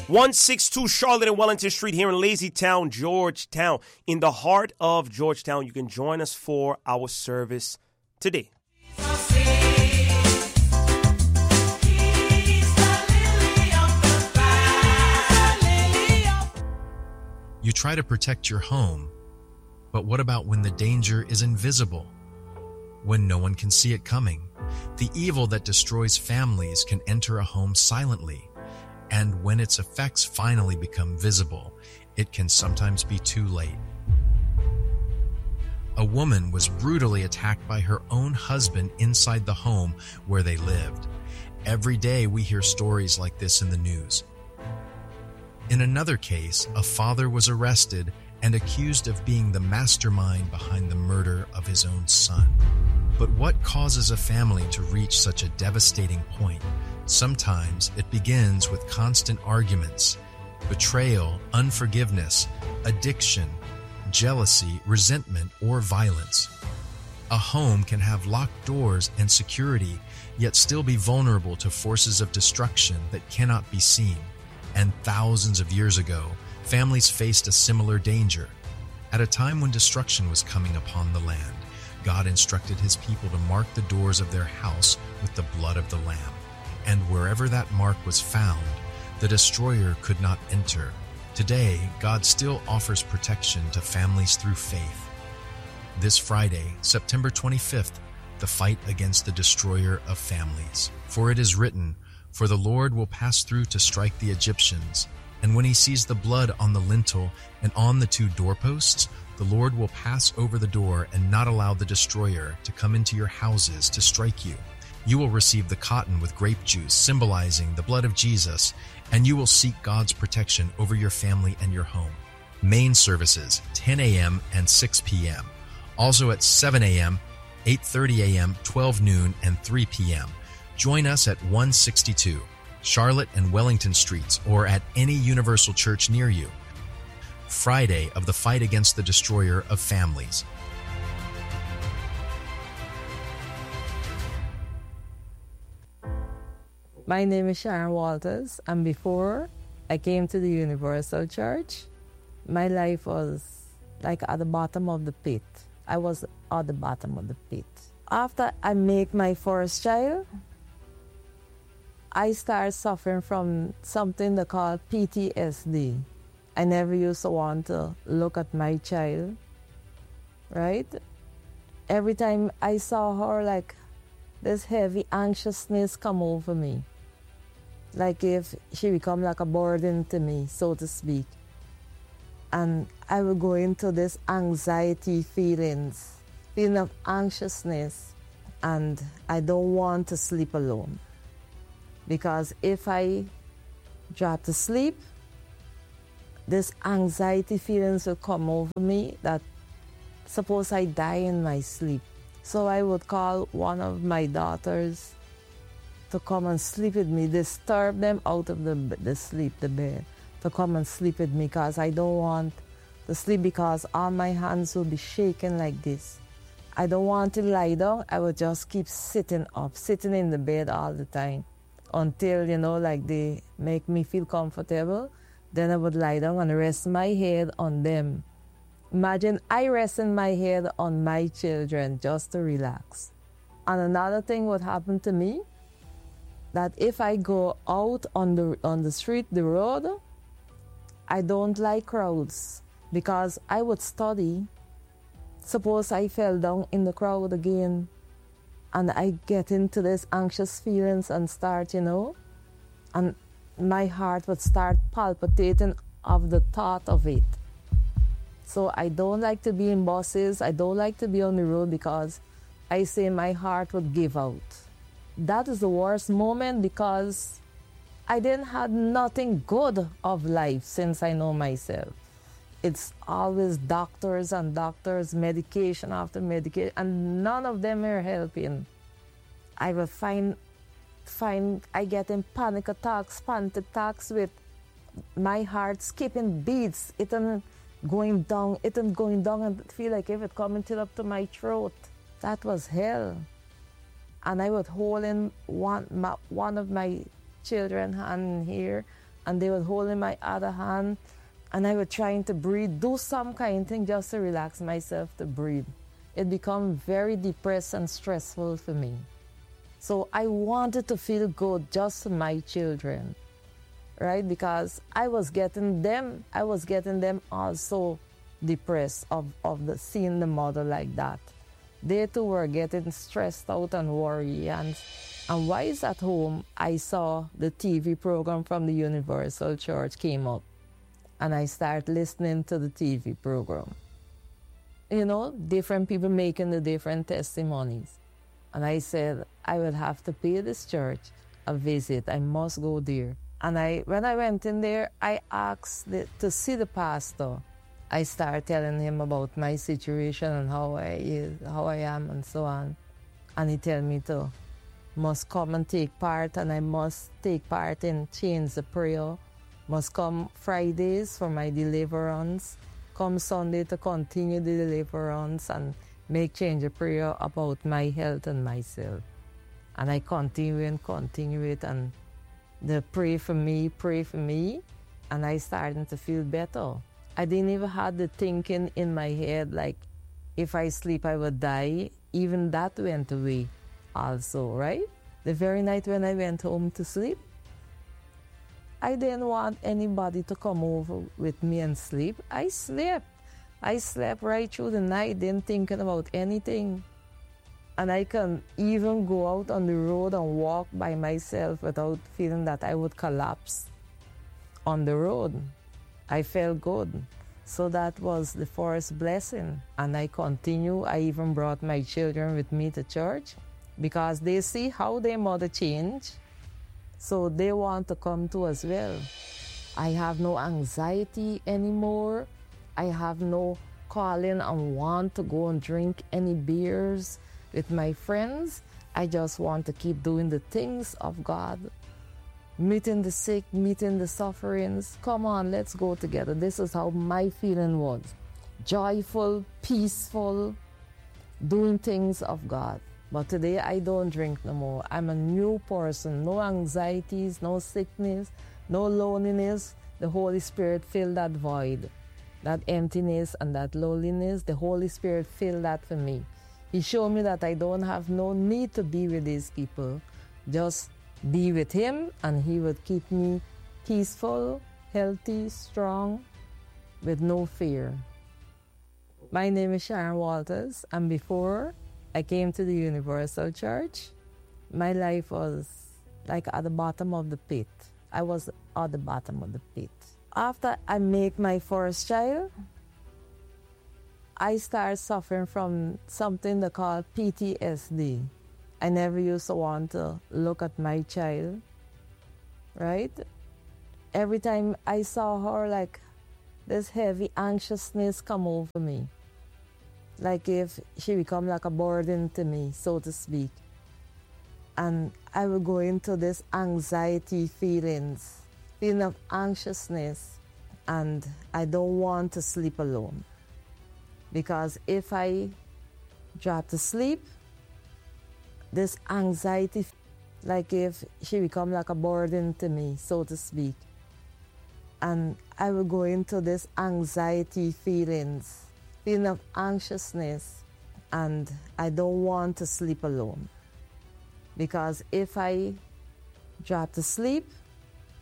162 Charlotte and Wellington Street here in Lazytown, Georgetown. In the heart of Georgetown, you can join us for our service today. You try to protect your home, but what about when the danger is invisible? When no one can see it coming? The evil that destroys families can enter a home silently, and when its effects finally become visible, it can sometimes be too late. A woman was brutally attacked by her own husband inside the home where they lived. Every day we hear stories like this in the news. In another case, a father was arrested and accused of being the mastermind behind the murder of his own son. But what causes a family to reach such a devastating point? Sometimes it begins with constant arguments, betrayal, unforgiveness, addiction, jealousy, resentment, or violence. A home can have locked doors and security, yet still be vulnerable to forces of destruction that cannot be seen. And thousands of years ago, families faced a similar danger. At a time when destruction was coming upon the land, God instructed his people to mark the doors of their house with the blood of the Lamb. And wherever that mark was found, the destroyer could not enter. Today, God still offers protection to families through faith. This Friday, September 25th, the fight against the destroyer of families. For it is written, "For the Lord will pass through to strike the Egyptians, and when he sees the blood on the lintel and on the two doorposts, the Lord will pass over the door and not allow the destroyer to come into your houses to strike you. You will receive the cotton with grape juice, symbolizing the blood of Jesus, and you will seek God's protection over your family and your home." Main services, 10 a.m. and 6 p.m. Also at 7 a.m., 8:30 a.m., 12 noon, and 3 p.m. Join us at 162 Charlotte and Wellington Streets or at any Universal Church near you. Friday of the fight against the destroyer of families. My name is Sharon Walters, and before I came to the Universal Church, my life was like at the bottom of the pit. I was at the bottom of the pit. After I make my first child, I started suffering from something they call PTSD. I never used to want to look at my child, right? Every time I saw her, like, this heavy anxiousness come over me. Like if she become like a burden to me, so to speak. And I would go into this anxiety feeling of anxiousness, and I don't want to sleep alone. Because if I drop to sleep, this anxiety feelings will come over me that suppose I die in my sleep. So I would call one of my daughters to come and sleep with me, disturb them out of the bed, to come and sleep with me because I don't want to sleep because all my hands will be shaking like this. I don't want to lie down. I would just keep sitting up, sitting in the bed all the time until, like they make me feel comfortable. Then I would lie down and rest my head on them. Imagine I resting my head on my children just to relax. And another thing would happen to me, that if I go out on the street, the road, I don't like crowds because I would study. Suppose I fell down in the crowd again and I get into this anxious feelings and start, and my heart would start palpitating of the thought of it. So I don't like to be in buses. I don't like to be on the road because I say my heart would give out. That is the worst moment because I didn't have nothing good of life since I know myself. It's always doctors and doctors, medication after medication, and none of them are helping. I will find I get in panic attacks with my heart skipping beats. It and going down, and feel like if it coming till up to my throat. That was hell. And I would hold in one of my children's hand here and they would hold in my other hand, and I was trying to breathe, do some kind of thing just to relax myself to breathe. It became very depressed and stressful for me. So I wanted to feel good just for my children, right? Because I was getting them also depressed of seeing the mother like that. They too were getting stressed out and worried. And while I was at home, I saw the TV program from the Universal Church came up. And I started listening to the TV program. You know, different people making the different testimonies. And I said, I will have to pay this church a visit. I must go there. And when I went in there, I asked to see the pastor. I started telling him about my situation and how I am and so on. And he told me to must come and take part, and I must take part in Change the Prayer. Must come Fridays for my deliverance, come Sunday to continue the deliverance and make Change the Prayer about my health and myself. And I continue it, and they pray for me, and I starting to feel better. I didn't even have the thinking in my head like if I sleep I would die. Even that went away also, right? The very night when I went home to sleep, I didn't want anybody to come over with me and sleep. I slept. I slept right through the night, didn't thinking about anything. And I can even go out on the road and walk by myself without feeling that I would collapse on the road. I felt good. So that was the first blessing. And I continue. I even brought my children with me to church because they see how their mother changed. So they want to come too as well. I have no anxiety anymore. I have no calling and want to go and drink any beers with my friends. I just want to keep doing the things of God. Meeting the sick, meeting the sufferings. Come on, let's go together. This is how my feeling was. Joyful, peaceful, doing things of God. But today I don't drink no more. I'm a new person. No anxieties, no sickness, no loneliness. The Holy Spirit filled that void, that emptiness and that loneliness. The Holy Spirit filled that for me. He showed me that I don't have no need to be with these people. Just be with Him and He would keep me peaceful, healthy, strong, with no fear. My name is Sharon Walters, and before I came to the Universal Church, my life was like at the bottom of the pit. I was at the bottom of the pit. After I make my first child, I started suffering from something they call PTSD. I never used to want to look at my child, right? Every time I saw her, like this heavy anxiousness come over me. Like if she become like a burden to me, so to speak. And I would go into this anxiety feeling of anxiousness, and I don't want to sleep alone. Because if I drop to sleep, this anxiety, like if she become like a burden to me, so to speak. And I would go into this anxiety feeling of anxiousness, and I don't want to sleep alone. Because if I drop to sleep,